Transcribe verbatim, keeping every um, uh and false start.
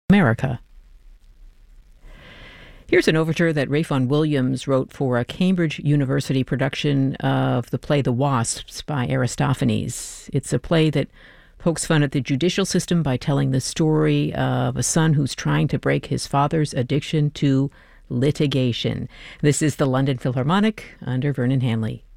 America. Here's an overture that Ralph Vaughan Williams wrote for a Cambridge University production of the play The Wasps by Aristophanes. It's a play that pokes fun at the judicial system by telling the story of a son who's trying to break his father's addiction to litigation. This is the London Philharmonic under Vernon Hanley.